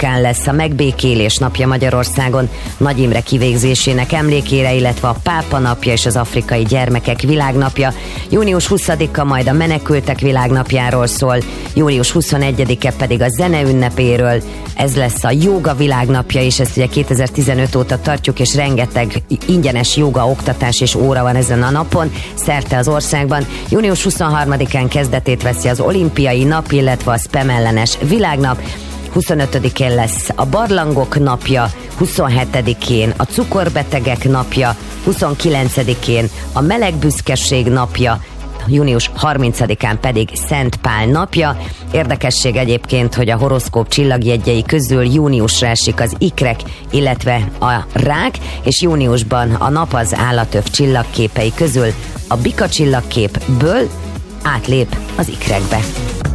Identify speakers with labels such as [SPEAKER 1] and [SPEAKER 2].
[SPEAKER 1] 26-án lesz a megbékélés napja Magyarországon, Nagy Imre kivégzésének emlékére, illetve a Pápa napja és az afrikai gyermekek világnapja. Június 20-a majd a menekültek világnapjáról szól, július 21-e pedig a zene ünnepéről. Ez lesz a jóga világnapja, és ezt ugye 2015 óta tartjuk, és rengeteg ingyenes jóga oktatás és óra van ezen a napon, szerte az országban. Június 23-án kezdetét veszi az olimpiai nap, illetve a spam ellenes világnap. 25-én lesz a barlangok napja, 27-én a cukorbetegek napja, 29-én a melegbüszkeség napja, június 30-án pedig Szent Pál napja. Érdekesség egyébként, hogy a horoszkóp csillagjeggyei közül júniusra esik az ikrek, illetve a rák, és júniusban a nap az állatöv csillagképei közül a bika csillagképből átlép az ikrekbe.